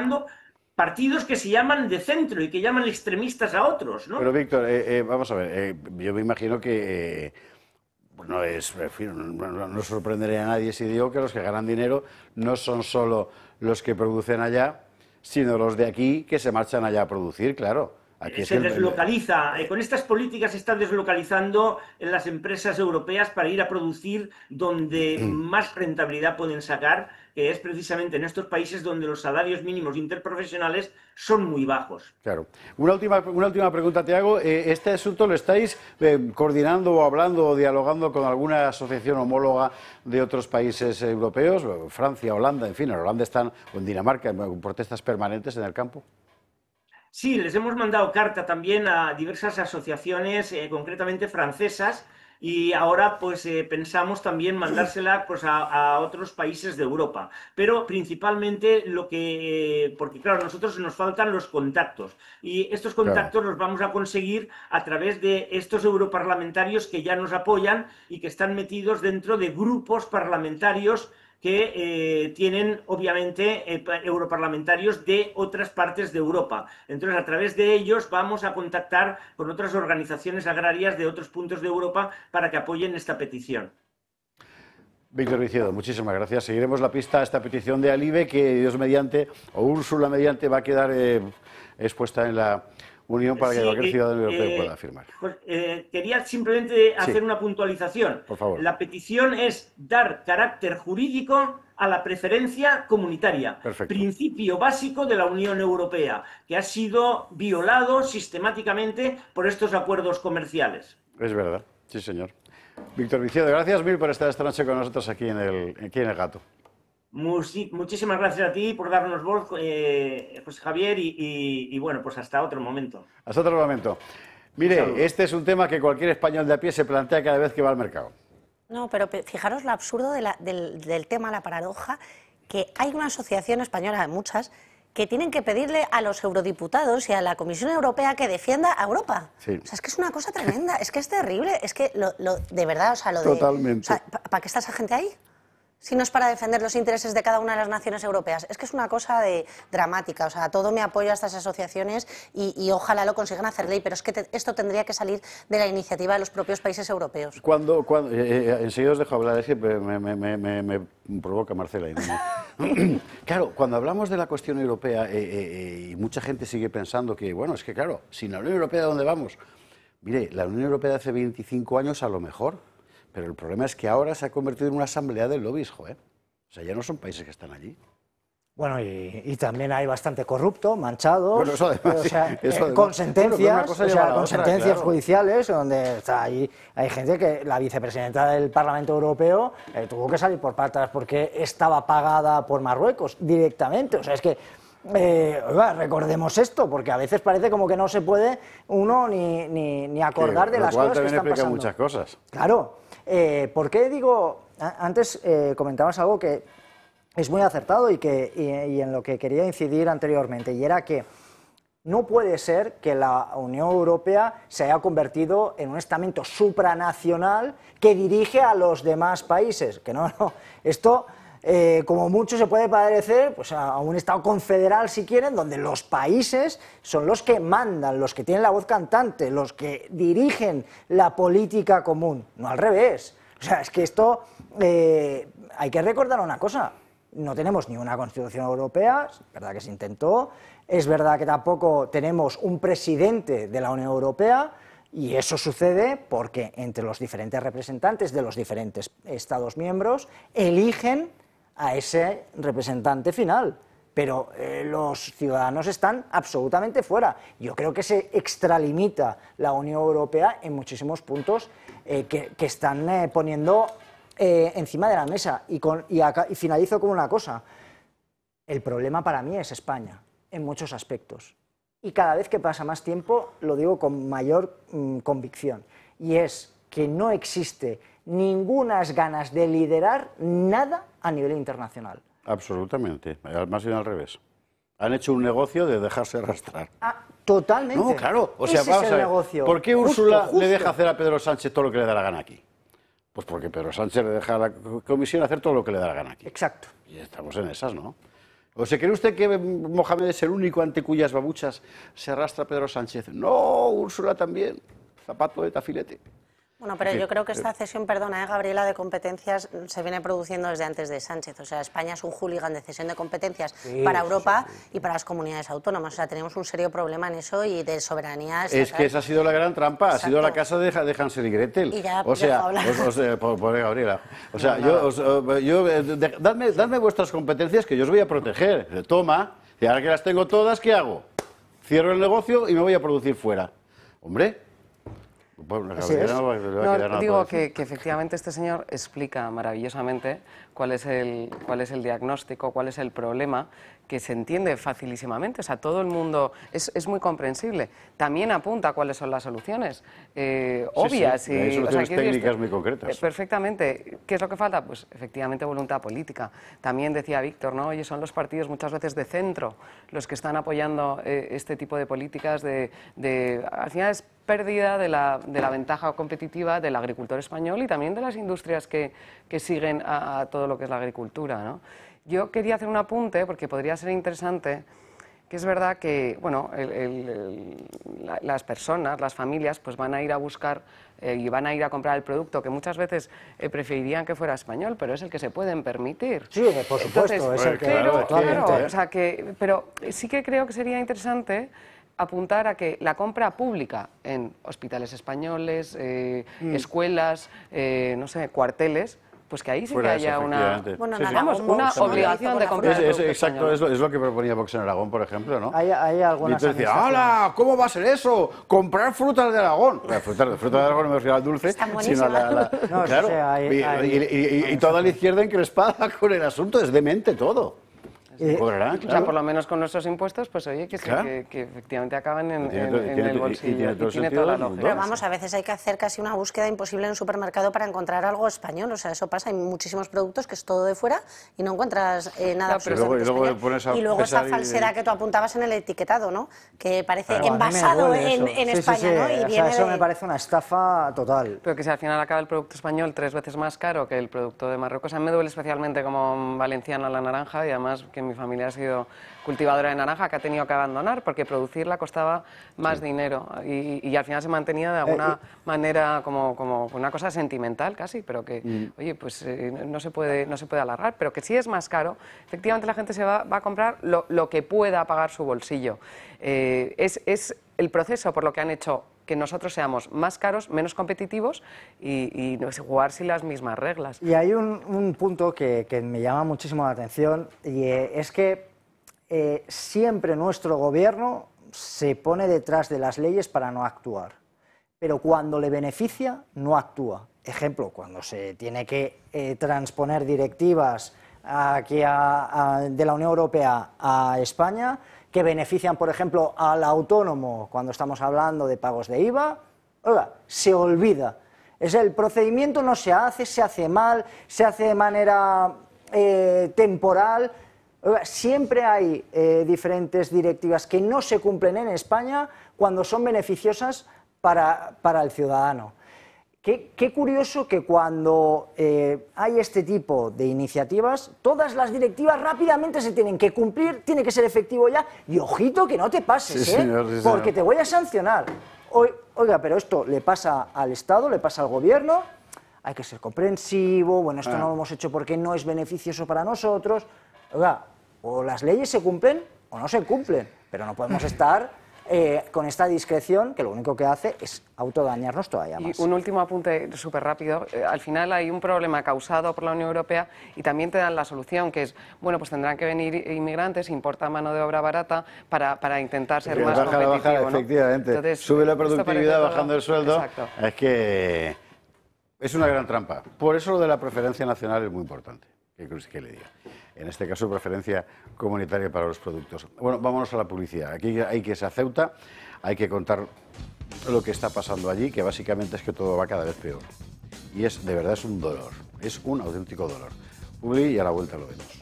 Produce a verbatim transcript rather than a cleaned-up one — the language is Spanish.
sacando partidos que se llaman de centro y que llaman extremistas a otros, ¿no? Pero, Víctor, eh, eh, vamos a ver, eh, yo me imagino que eh, no, es, en fin, no, no sorprendería a nadie si digo que los que ganan dinero no son solo los que producen allá, sino los de aquí que se marchan allá a producir, claro. Aquí se es el... deslocaliza, eh, con estas políticas se están deslocalizando en las empresas europeas para ir a producir donde más rentabilidad pueden sacar, que es precisamente en estos países donde los salarios mínimos interprofesionales son muy bajos. Claro. Una última, una última pregunta te hago. Eh, ¿Este asunto lo estáis eh, coordinando o hablando o dialogando con alguna asociación homóloga de otros países europeos? Francia, Holanda, en fin, en Holanda están, o en Dinamarca, con protestas permanentes en el campo. Sí, les hemos mandado carta también a diversas asociaciones, eh, concretamente francesas, y ahora pues eh, pensamos también mandársela pues, a, a otros países de Europa. Pero principalmente lo que... Eh, porque claro, a nosotros nos faltan los contactos, y estos contactos claro. los vamos a conseguir a través de estos europarlamentarios que ya nos apoyan y que están metidos dentro de grupos parlamentarios que eh, tienen, obviamente, eh, europarlamentarios de otras partes de Europa. Entonces, a través de ellos vamos a contactar con otras organizaciones agrarias de otros puntos de Europa para que apoyen esta petición. Víctor Vicedo, muchísimas gracias. Seguiremos la pista a esta petición de Alive, que Dios mediante, o Úrsula mediante, va a quedar eh, expuesta en la Unión para que sí, cualquier eh, ciudadano europeo eh, pueda firmar. Pues, eh, quería simplemente hacer sí. una puntualización. Por favor. La petición es dar carácter jurídico a la preferencia comunitaria, Perfecto. Principio básico de la Unión Europea, que ha sido violado sistemáticamente por estos acuerdos comerciales. Es verdad, sí señor. Víctor Vicedo, gracias mil por estar esta noche con nosotros aquí en el, aquí en el Gato. Muchísimas gracias a ti por darnos voz, eh, pues Javier, y, y, y bueno, pues hasta otro momento. Hasta otro momento. Mire, este es un tema que cualquier español de a pie se plantea cada vez que va al mercado. No, pero fijaros lo absurdo de la, del, del tema, la paradoja, que hay una asociación española, muchas, que tienen que pedirle a los eurodiputados y a la Comisión Europea que defienda a Europa. Sí. O sea, es que es una cosa tremenda, es que es terrible, es que lo, lo, de verdad, o sea, lo de... Totalmente. O sea, ¿para qué está esa gente ahí? Si no es para defender los intereses de cada una de las naciones europeas. Es que es una cosa de, dramática. O sea, todo mi apoyo a estas asociaciones y, y ojalá lo consigan hacer ley, pero es que te, esto tendría que salir de la iniciativa de los propios países europeos. Cuando, cuando eh, enseguida os dejo hablar, es que me, me, me, me, me provoca Marcela. Y no. Claro, cuando hablamos de la cuestión europea eh, eh, y mucha gente sigue pensando que, bueno, es que claro, sin la Unión Europea, ¿a dónde vamos? Mire, la Unión Europea de hace veinticinco años a lo mejor... Pero el problema es que ahora se ha convertido en una asamblea de lobbies, joder. O sea, ya no son países que están allí. Bueno, y, y también hay bastante corrupto, manchados, bueno, eso además, o sea, sí, eso eh, además. con sentencias, Bueno, o sea, con otra, sentencias claro. judiciales, donde está ahí, hay gente que la vicepresidenta del Parlamento Europeo eh, tuvo que salir por patas porque estaba pagada por Marruecos directamente. O sea, es que Eh, oiga, recordemos esto, porque a veces parece como que no se puede uno ni, ni, ni acordar sí, de las cosas que están pasando. Muchas cosas. Claro. Eh, ¿Por qué digo? Antes eh, comentabas algo que es muy acertado y, que, y, y en lo que quería incidir anteriormente, y era que no puede ser que la Unión Europea se haya convertido en un estamento supranacional que dirige a los demás países. Que no, no. Esto... Eh, como mucho se puede parecer pues, a un Estado confederal, si quieren, donde los países son los que mandan, los que tienen la voz cantante, los que dirigen la política común, no al revés. O sea, es que esto, eh, hay que recordar una cosa, no tenemos ni una Constitución Europea, es verdad que se intentó, es verdad que tampoco tenemos un presidente de la Unión Europea, y eso sucede porque entre los diferentes representantes de los diferentes Estados miembros eligen a ese representante final, pero eh, los ciudadanos están absolutamente fuera. Yo creo que se extralimita la Unión Europea en muchísimos puntos eh, que, que están eh, poniendo eh, encima de la mesa. Y, con, y, acá, y finalizo con una cosa, el problema para mí es España, en muchos aspectos. Y cada vez que pasa más tiempo lo digo con mayor mmm, convicción, y es que no existe ningunas ganas de liderar nada a nivel internacional. Absolutamente, más bien al revés. Han hecho un negocio de dejarse arrastrar. Ah, totalmente. No, claro, o sea, Ese vamos es el a ver, negocio. ¿por qué Justo, Úrsula justo. le deja hacer a Pedro Sánchez todo lo que le da la gana aquí? Pues porque Pedro Sánchez le deja a la Comisión hacer todo lo que le da la gana aquí. Exacto. Y estamos en esas, ¿no? ¿O se cree usted que Mohamed es el único ante cuyas babuchas se arrastra Pedro Sánchez? No, Úrsula también. Zapato de tafilete. Bueno, pero yo creo que esta cesión, perdona, ¿eh, Gabriela, de competencias se viene produciendo desde antes de Sánchez. O sea, España es un hooligan de cesión de competencias sí, para Europa sí, sí. y para las comunidades autónomas. O sea, tenemos un serio problema en eso y de soberanía. Es que esa ha sido la gran trampa, Exacto. ha sido la casa de, de Hansel y Gretel. Y ya, o sea, os, os, eh, por, por Gabriela. O sea, no, yo, os, yo de, dadme, dadme vuestras competencias que yo os voy a proteger. Toma, y ahora que las tengo todas, ¿qué hago? Cierro el negocio y me voy a producir fuera. Hombre. Bueno, no, no, digo que, que efectivamente este señor explica maravillosamente cuál es el, cuál es el diagnóstico, cuál es el problema, que se entiende facilísimamente, o sea, todo el mundo es, es muy comprensible. También apunta cuáles son las soluciones eh, sí, obvias. Sí, hay soluciones o sea, técnicas muy concretas. Perfectamente. ¿Qué es lo que falta? Pues efectivamente voluntad política. También decía Víctor, ¿no? Oye, son los partidos muchas veces de centro los que están apoyando eh, este tipo de políticas de, de al final es pérdida de la, de la ventaja competitiva del agricultor español y también de las industrias que, que siguen a, a todo lo que es la agricultura, ¿no? Yo quería hacer un apunte, porque podría ser interesante, que es verdad que, bueno, el, el, el, la, las personas, las familias, pues van a ir a buscar eh, y van a ir a comprar el producto que muchas veces eh, preferirían que fuera español, pero es el que se pueden permitir. Sí, por supuesto, Entonces, es el que... Pero, claro, o sea que, pero sí que creo que sería interesante apuntar a que la compra pública en hospitales españoles, eh, mm. escuelas, eh, no sé, cuarteles, pues que ahí sí Fuera que haya una, bueno, sí, sí. Vamos, una obligación de comprar. Es, es, exacto, es lo, es lo que proponía Vox en Aragón, por ejemplo, ¿no? Hay, hay algunas y tú decías, ¡hala! ¿Cómo va a ser eso? ¡Comprar frutas de Aragón! La fruta, fruta de Aragón no me refiero al dulce, sino a la... la no, claro, o sea, hay, y, hay, y, y, y, y toda la izquierda encrespada con el asunto, es demente todo. Eh, cobrará, claro. O sea, por lo menos con nuestros impuestos, pues oye, que, claro. que, que efectivamente acaban en, en, en el bolsillo. Y tiene, todo y tiene toda la lógica. Pero vamos, a veces hay que hacer casi una búsqueda imposible en un supermercado para encontrar algo español. O sea, eso pasa, hay muchísimos productos que es todo de fuera y no encuentras eh, nada no, pero luego, y luego, esa, y luego esa falsedad y... que tú apuntabas en el etiquetado, ¿no? Que parece claro, envasado en, en sí, España, sí, sí. ¿no? Y o viene sea, eso de... me parece una estafa total. Pero que si al final acaba el producto español tres veces más caro que el producto de Marruecos. A mí me duele especialmente como valenciana la naranja y además que mi familia ha sido cultivadora de naranja que ha tenido que abandonar porque producirla costaba más sí. dinero y, y al final se mantenía de alguna eh, eh. manera como, como una cosa sentimental casi, pero que, mm. oye, pues eh, no, se puede, no se puede alargar, pero que sí es más caro. Efectivamente la gente se va, va a comprar lo, lo que pueda pagar su bolsillo. Eh, es, es el proceso por lo que han hecho que nosotros seamos más caros, menos competitivos y, y no sé, jugar sin las mismas reglas. Y hay un, un punto que, que me llama muchísimo la atención y eh, es que Eh, siempre nuestro gobierno se pone detrás de las leyes para no actuar, pero cuando le beneficia no actúa. Ejemplo, cuando se tiene que eh, transponer directivas aquí a, a, de la Unión Europea a España, que benefician, por ejemplo, al autónomo cuando estamos hablando de pagos de I V A, oiga, se olvida. Es el procedimiento no se hace, se hace mal, se hace de manera eh, temporal. Siempre hay eh, diferentes directivas que no se cumplen en España cuando son beneficiosas para, para el ciudadano. Qué, qué curioso que cuando eh, hay este tipo de iniciativas, todas las directivas rápidamente se tienen que cumplir, tiene que ser efectivo ya, y ojito que no te pases, sí, ¿eh? señor, sí, porque señor. te voy a sancionar. Oiga, pero esto le pasa al Estado, le pasa al Gobierno, hay que ser comprensivo, bueno, esto ah. no lo hemos hecho porque no es beneficioso para nosotros. Oiga, o las leyes se cumplen o no se cumplen, pero no podemos estar eh, con esta discreción que lo único que hace es autodañarnos todavía más. Y un último apunte súper rápido. Eh, al final hay un problema causado por la Unión Europea y también te dan la solución, que es, bueno, pues tendrán que venir inmigrantes, importar mano de obra barata para, para intentar ser más baja, competitivo. Baja, ¿no? Efectivamente. Entonces, sube la productividad bajando el sueldo. Exacto. Es que es una gran trampa. Por eso lo de la preferencia nacional es muy importante. Que le diga. En este caso, preferencia comunitaria para los productos. Bueno, vámonos a la publicidad. Aquí hay que irse a Ceuta, hay que contar lo que está pasando allí, que básicamente es que todo va cada vez peor. Y es, de verdad, es un dolor, es un auténtico dolor. Publi y a la vuelta lo vemos.